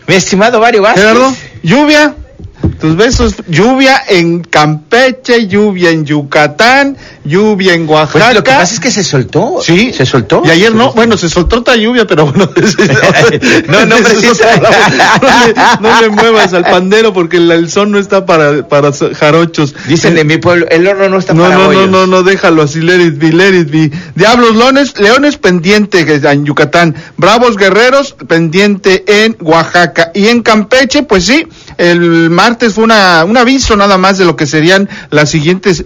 Mi estimado Mario Vázquez. Gerardo, lluvia. Tus besos, lluvia en Campeche, lluvia en Yucatán, lluvia en Oaxaca. Pues lo que pasa es que se soltó. Sí, se soltó. Y ayer no, bueno, se soltó otra lluvia, pero bueno. no precisa. No le muevas al pandero porque el son no está para jarochos. Dicen de mi pueblo, el horno no está para bollos. No, déjalo así, let it be. Diablos, Leones pendiente en Yucatán, Bravos Guerreros pendiente en Oaxaca. Y en Campeche, pues sí, el martes fue un aviso nada más de lo que serían las siguientes,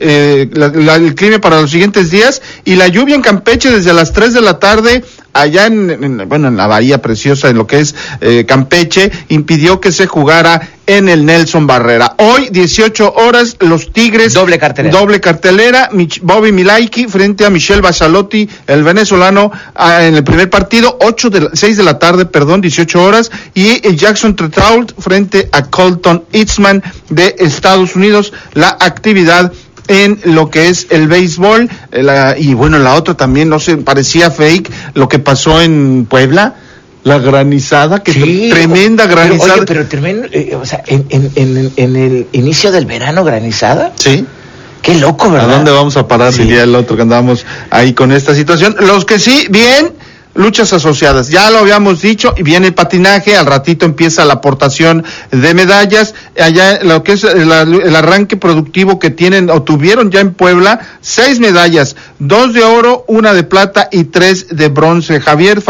el clima para los siguientes días, y la lluvia en Campeche desde las 3 de la tarde, allá en la bahía preciosa, en lo que es Campeche, impidió que se jugara en el Nelson Barrera. Hoy, 18 horas, los Tigres. Doble cartelera. Bobby Milaiki frente a Michel Bacelotti, el venezolano, en el primer partido, 6 de la tarde, 18 horas, y Jackson Tretrault frente a Colton Eastman de Estados Unidos. La actividad en lo que es el béisbol, y bueno, la otra también, no sé, parecía fake, lo que pasó en Puebla, la granizada, que sí, tremenda granizada. Pero tremendo, o sea, en el inicio del verano, granizada. Sí. Qué loco, ¿verdad? ¿A dónde vamos a parar? Sí. Diría el otro que andamos ahí con esta situación. Los que sí, bien, luchas asociadas, ya lo habíamos dicho, y viene el patinaje, al ratito empieza la aportación de medallas, allá lo que es el arranque productivo que tienen o tuvieron ya en Puebla, 6 medallas, 2 de oro, 1 de plata y 3 de bronce.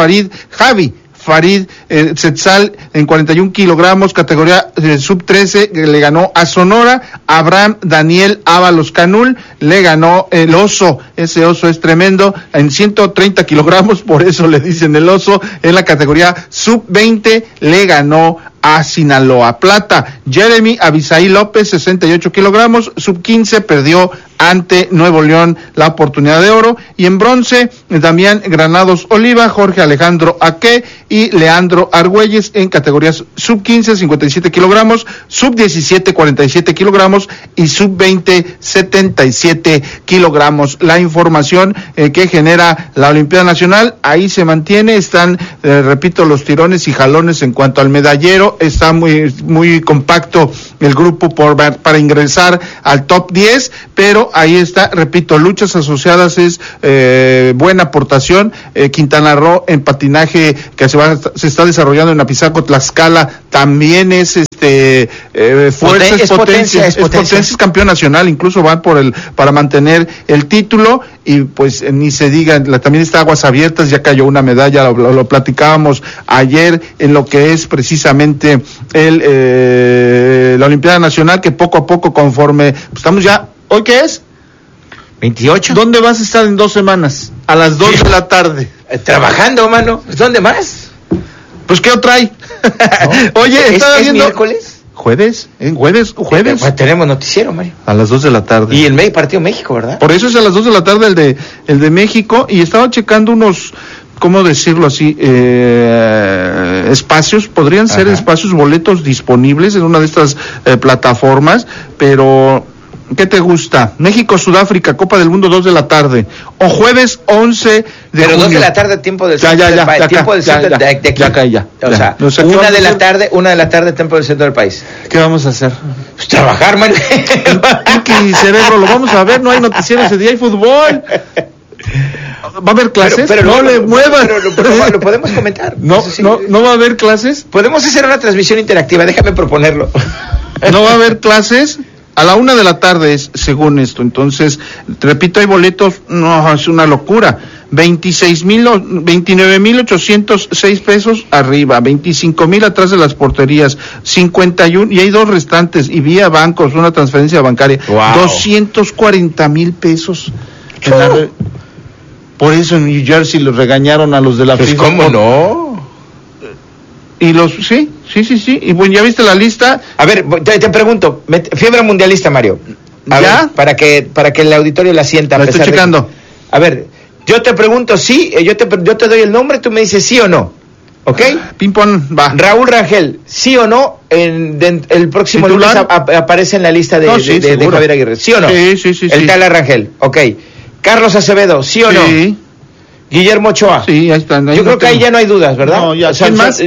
Javi Farid Setzal en 41 kilogramos, categoría sub-13, le ganó a Sonora. Abraham Daniel Ábalos Canul le ganó el oso, ese oso es tremendo, en 130 kilogramos, por eso le dicen el oso. En la categoría sub-20 le ganó a Sinaloa. Plata, Jeremy Abisaí López, 68 kilogramos, sub-15, perdió ante Nuevo León la oportunidad de oro. Y en bronce, Damián Granados Oliva, Jorge Alejandro Aque y Leandro Argüelles en categorías sub-15, 57 kilogramos, sub-17, 47 kilogramos y sub-20, 77 kilogramos. La información que genera la Olimpiada Nacional, ahí se mantiene, están, repito, los tirones y jalones en cuanto al medallero. Está muy compacto el grupo para ingresar al top 10, pero ahí está, repito, luchas asociadas es buena aportación. Quintana Roo en patinaje que se está desarrollando en Apizaco, Tlaxcala, también es potencia, es campeón nacional, incluso van para mantener el título. Y pues ni se diga, también está Aguas Abiertas, ya cayó una medalla, lo platicábamos ayer en lo que es precisamente la Olimpiada Nacional, que poco a poco, conforme estamos ya, ¿hoy qué es? 28. ¿Dónde vas a estar en 2 semanas? A las 2 de la tarde. Trabajando, mano. ¿Dónde más? Pues, ¿qué otra hay? No. Oye, estaba ¿Es viendo... miércoles? ¿Jueves? Jueves. Pues tenemos noticiero, Mario. A las 2 de la tarde. Y el partido México, ¿verdad? Por eso es a las 2 de la tarde el de México, y estaba checando unos, ¿cómo decirlo así? Espacios, podrían ser espacios, boletos disponibles en una de estas plataformas, pero... ¿Qué te gusta? México-Sudáfrica, Copa del Mundo, 2 de la tarde. O jueves 11 de Pero junio. 2 de la tarde, tiempo del centro del país. Tiempo del centro de aquí. Ya. O sea, 1 de la tarde, tiempo del centro del país. ¿Qué vamos a hacer? Pues trabajar, Mario. Pinky cerebro, lo vamos a ver, no hay noticiero ese día, hay fútbol. ¿Va a haber clases? Pero no le muevas. Pero lo podemos comentar. No va a haber clases. Podemos hacer una transmisión interactiva, déjame proponerlo. No va a haber clases. A la 1 de la tarde es, según esto. Entonces, repito, hay boletos, no, es una locura. 29,806 pesos arriba, 25,000 atrás de las porterías, 51, y hay 2 restantes, y vía bancos, una transferencia bancaria, wow. 240,000 pesos. Por eso en New Jersey los regañaron a los de la FIFA. ¿Cómo no? Y sí. Y bueno, ¿ya viste la lista? A ver, te pregunto, fiebre mundialista, Mario. ¿Ya? Ver, para que el auditorio la sienta. La estoy checando. A ver, yo te pregunto sí, yo te doy el nombre, tú me dices sí o no. ¿Ok? Ping-pong, va. Raúl Rangel, ¿sí o no? El próximo lunes aparece en la lista de Javier Aguirre. ¿Sí o no? Sí. El Tala Rangel, ok. Carlos Acevedo, ¿sí o no? Sí. Guillermo Ochoa. Sí, ahí están. Yo creo que ahí ya no hay dudas, ¿verdad? No, ya. ¿Quién más?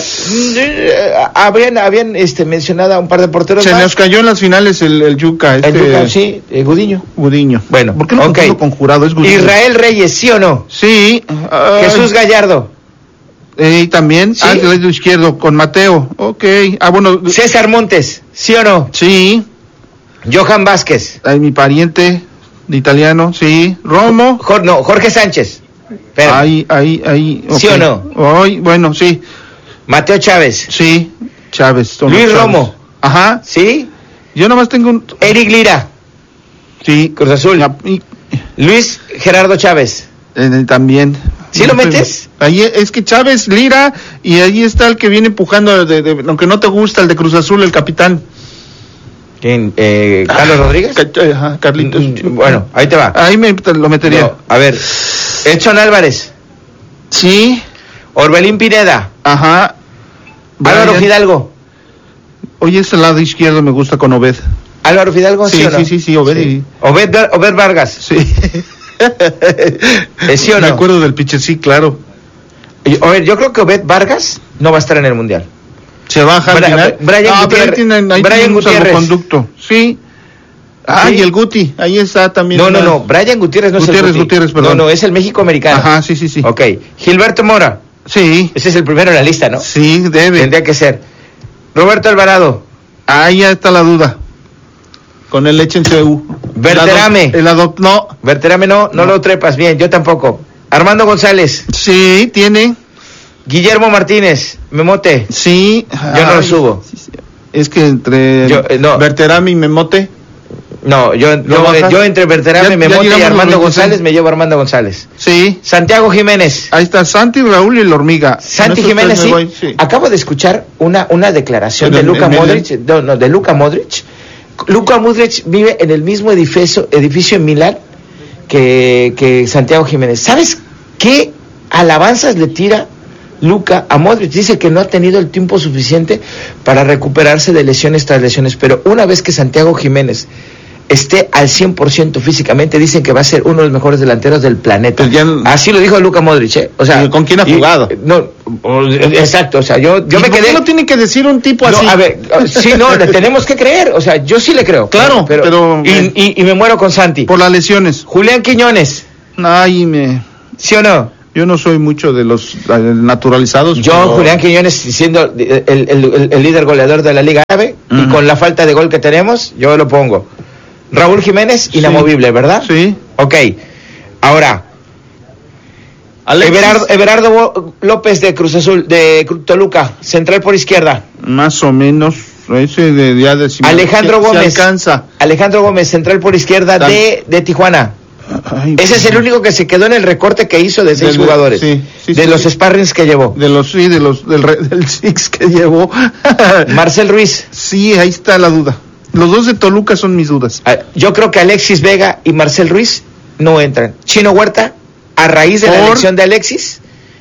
Habían mencionado a un par de porteros Se más. nos cayó en las finales el Yuca. El Yuca, sí, Gudiño. Bueno. ¿Por qué no con Jurado? Es Gudiño. Israel Reyes, ¿sí o no? Sí. Jesús Gallardo. También, ¿sí? Del lado izquierdo, con Mateo. Ok. Bueno. César Montes, ¿sí o no? Sí. Johan Vázquez. Mi pariente de italiano, sí. Romo. Jorge Sánchez. Ahí. Okay. ¿Sí o no? Bueno, sí. Mateo Chávez. Sí, Chávez. Luis Chávez. Romo. Ajá. ¿Sí? Yo nomás tengo Eric Lira. Sí. Cruz Azul. Luis Gerardo Chávez. También. ¿Sí lo metes? Ahí es que Chávez, Lira, y ahí está el que viene empujando, aunque no te gusta, el de Cruz Azul, el capitán. ¿Quién? ¿Carlos Rodríguez? Carlitos. Bueno, ahí te va. Ahí lo metería. No, a ver, Edson Álvarez. Sí. Orbelín Pineda. Ajá. Álvaro Fidalgo. Oye, ese lado izquierdo me gusta con Obed. ¿Álvaro Fidalgo? Sí, ¿sí o no? sí, Obed. Sí. Obed Vargas. Sí. ¿Sí o no? Me acuerdo del pitcher, sí, claro. A ver, yo creo que Obed Vargas no va a estar en el Mundial. Se baja al final. Brian Gutiérrez. Conducto. Sí. Y el Guti, ahí está también. No, Brian Gutiérrez no es el Guti. Gutiérrez, perdón. No, es el México americano. Ajá, sí. Ok, Gilberto Mora. Sí. Ese es el primero en la lista, ¿no? Sí, debe. Tendría que ser. Roberto Alvarado. Ahí ya está la duda. Con el leche en CU. Berterame. No. Berterame no lo trepas bien, yo tampoco. Armando González. Sí, tiene. Guillermo Martínez, Memote. Sí. Yo no lo subo. Sí. Es que entre Berterame y Memote. No, yo entre Berterame, Memote y Armando González me llevo a Armando González. Sí. Santiago Jiménez. Ahí está Santi, Raúl y la Hormiga. Santi Jiménez, sí. Acabo de escuchar una declaración de Luka Modric. De Luka Modric. Luka Modric vive en el mismo edificio en Milán que Santiago Jiménez. ¿Sabes qué alabanzas le tira Luka a Modric? Dice que no ha tenido el tiempo suficiente para recuperarse de lesiones tras lesiones, pero una vez que Santiago Jiménez esté al 100% físicamente, dicen que va a ser uno de los mejores delanteros del planeta. Así lo dijo Luka Modric, O sea, ¿con quién ha jugado? Exacto, o sea, yo me quedé. ¿Por qué lo tiene que decir un tipo así? A ver, le tenemos que creer, o sea, yo sí le creo. Claro, pero y me muero con Santi. Por las lesiones. Julián Quiñones. ¿Sí o no? Yo no soy mucho de los naturalizados. Julián Quiñones, siendo el líder goleador de la Liga Árabe, y con la falta de gol que tenemos, yo lo pongo. Raúl Jiménez, inamovible, ¿verdad? Sí. Ok. Ahora, Everardo López de Cruz Azul, de Toluca, central por izquierda. Más o menos. Ese de Alejandro Gómez. Se alcanza. Alejandro Gómez, central por izquierda de Tijuana. Ese es el único que se quedó en el recorte que hizo de 6 jugadores. De los sparrings que llevó. Del six que llevó. Marcel Ruiz. Sí, ahí está la duda. Los dos de Toluca son mis dudas. Yo creo que Alexis Vega y Marcel Ruiz no entran. Chino Huerta, a raíz de la elección de Alexis,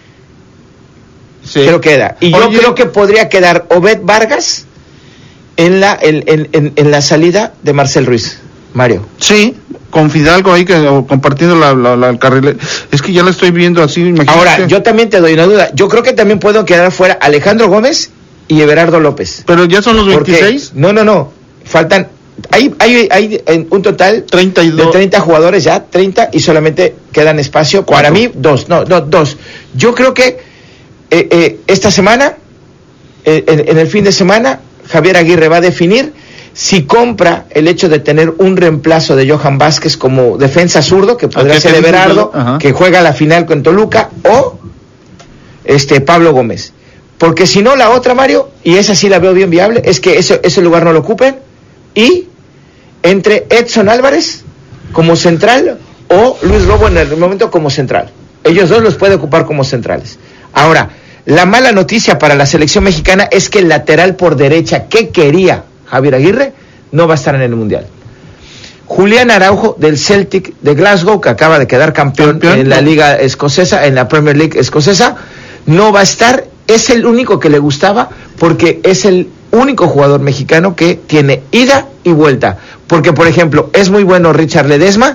creo que queda. Y yo creo que podría quedar Obed Vargas en la salida de Marcel Ruiz. Mario. Sí, con Fidalgo ahí compartiendo la carrera. Es que ya la estoy viendo así, imagínate. Ahora, yo también te doy una duda. Yo creo que también puedo quedar fuera Alejandro Gómez y Everardo López. Pero ya son los 26. No. Faltan, hay en un total 32. De 30 jugadores ya, 30, y solamente quedan espacio. 4. Para mí, 2. Yo creo que esta semana, en el fin de semana, Javier Aguirre va a definir si compra el hecho de tener un reemplazo de Johan Vázquez como defensa zurdo, que podría ser Everardo, que juega la final con Toluca, o Pablo Gómez. Porque si no, la otra, Mario, y esa sí la veo bien viable, es que ese lugar no lo ocupen, y entre Edson Álvarez como central o Luis Romo en el momento como central. Ellos dos los puede ocupar como centrales. Ahora, la mala noticia para la selección mexicana es que el lateral por derecha que quería Javier Aguirre no va a estar en el Mundial. Julián Araujo del Celtic de Glasgow, que acaba de quedar campeón en la Liga Escocesa, en la Premier League escocesa, no va a estar. Es el único que le gustaba porque es el único jugador mexicano que tiene ida y vuelta. Porque, por ejemplo, es muy bueno Richard Ledesma,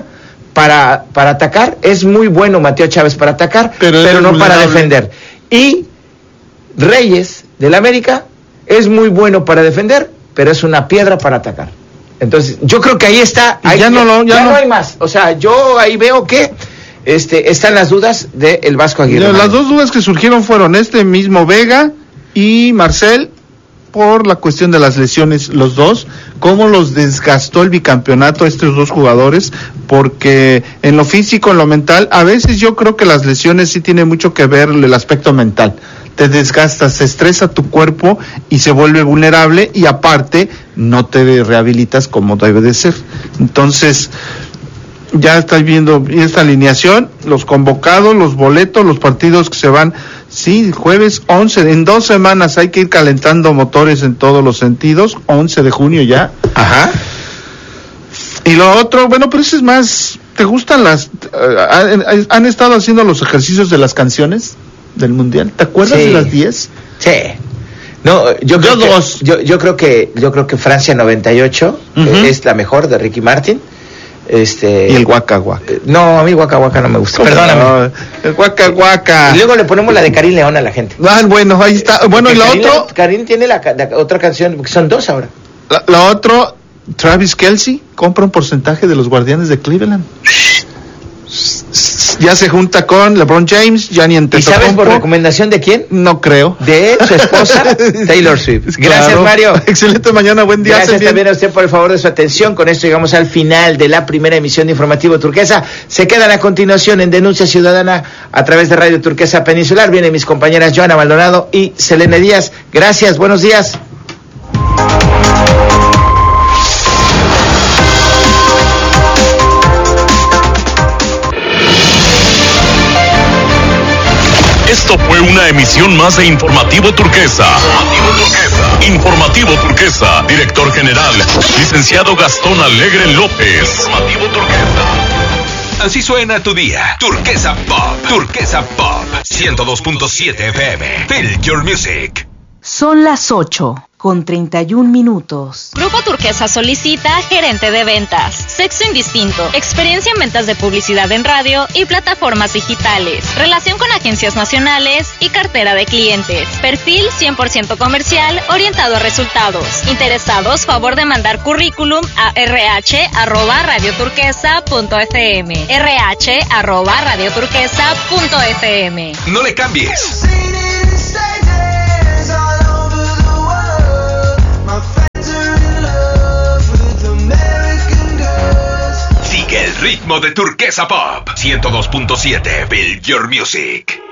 para atacar, es muy bueno Mateo Chávez para atacar, pero no para defender. Y Reyes del América es muy bueno para defender, pero es una piedra para atacar. Entonces, yo creo que ahí está, ahí ya no hay más. O sea, yo ahí veo que están las dudas del Vasco Aguirre. Las dos dudas que surgieron fueron mismo Vega y Marcel, por la cuestión de las lesiones, los dos, cómo los desgastó el bicampeonato a estos dos jugadores, porque en lo físico, en lo mental, a veces yo creo que las lesiones sí tienen mucho que ver el aspecto mental. Te desgastas, se estresa tu cuerpo y se vuelve vulnerable, y aparte no te rehabilitas como debe de ser. Entonces, ya estás viendo esta alineación, los convocados, los boletos, los partidos que se van. Sí, jueves 11, en 2 semanas hay que ir calentando motores en todos los sentidos, 11 de junio ya. Ajá. Y lo otro, bueno, pero eso es más, ¿te gustan han estado haciendo los ejercicios de las canciones del Mundial? ¿Te acuerdas de las 10? Sí. No, yo creo que Francia 98 es la mejor, de Ricky Martin. Y el Waka Waka. No, a mí Waka Waka no me gusta. Perdóname. No, el Waka Waka. Y luego le ponemos la de Karim León a la gente. Bueno, ahí está. Bueno, y la otra. Karim tiene la otra canción, porque son 2 ahora. La otra, Travis Kelce compra un porcentaje de los Guardianes de Cleveland. Ya se junta con LeBron James, Gianni Antetokounmpo. ¿Y sabes por recomendación de quién? No creo. De su esposa, Taylor Swift. Gracias, claro. Mario. Excelente mañana, buen día. Gracias también a usted por el favor de su atención. Con esto llegamos al final de la primera emisión de Informativo Turquesa. Se quedan a continuación en Denuncia Ciudadana a través de Radio Turquesa Peninsular. Vienen mis compañeras Joana Maldonado y Selene Díaz. Gracias, buenos días. Esto fue una emisión más de Informativo Turquesa. Informativo Turquesa. Director General, Licenciado Gastón Alegre López. Informativo Turquesa. Así suena tu día. Turquesa Pop. Turquesa Pop. 102.7 FM. Feel your music. Son las 8:31. Grupo Turquesa solicita gerente de ventas. Sexo indistinto. Experiencia en ventas de publicidad en radio y plataformas digitales. Relación con agencias nacionales y cartera de clientes. Perfil 100% comercial orientado a resultados. Interesados, favor de mandar currículum a rh@radioturquesa.fm. rh@radioturquesa.fm. No le cambies. Sigue el ritmo de Turquesa Pop. 102.7 Build Your Music.